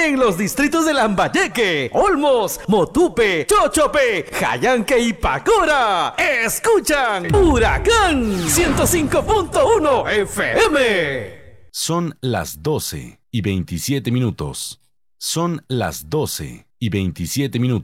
en los distritos de Lambayeque, Olmos, Motupe, Chochope, Jayanque y Pacora. Escuchan Huracán 105.1 FM. Son las 12:27. Son las 12:27.